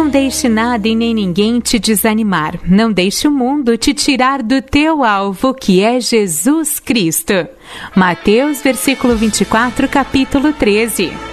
Não deixe nada e nem ninguém te desanimar. Não deixe o mundo te tirar do teu alvo, que é Jesus Cristo. Mateus, versículo 24, capítulo 13.